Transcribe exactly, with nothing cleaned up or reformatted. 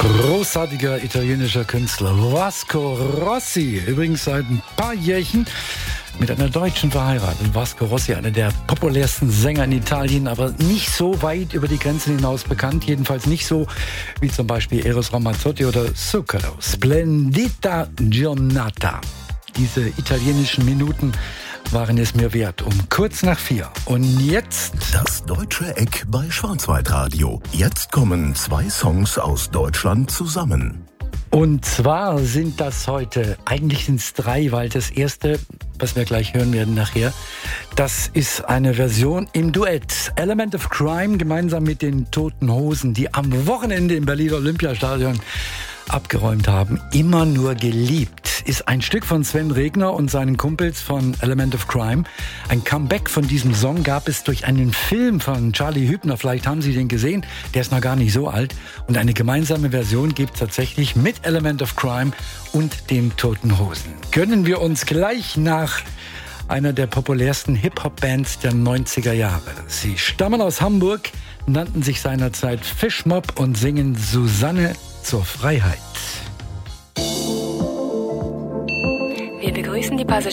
Großartiger italienischer Künstler Vasco Rossi, übrigens seit ein paar Jährchen mit einer Deutschen verheiratet. Vasco Rossi, einer der populärsten Sänger in Italien, aber nicht so weit über die Grenzen hinaus bekannt. Jedenfalls nicht so wie zum Beispiel Eros Ramazzotti oder Zucchero. Splendida Giornata. Diese italienischen Minuten waren es mir wert, um kurz nach vier. Und jetzt... Das Deutsche Eck bei Schwarzwaldradio. Jetzt kommen zwei Songs aus Deutschland zusammen. Und zwar sind das heute, eigentlich sind es drei, weil das erste, was wir gleich hören werden nachher, das ist eine Version im Duett. Element of Crime gemeinsam mit den Toten Hosen, die am Wochenende im Berliner Olympiastadion abgeräumt haben. Immer nur geliebt ist ein Stück von Sven Regner und seinen Kumpels von Element of Crime. Ein Comeback von diesem Song gab es durch einen Film von Charlie Hübner. Vielleicht haben Sie den gesehen. Der ist noch gar nicht so alt. Und eine gemeinsame Version gibt es tatsächlich mit Element of Crime und den Toten Hosen. Gönnen wir uns gleich nach einer der populärsten Hip-Hop-Bands der neunziger Jahre. Sie stammen aus Hamburg, nannten sich seinerzeit Fischmob und singen Susanne zur Freiheit. Wir begrüßen die Passagiere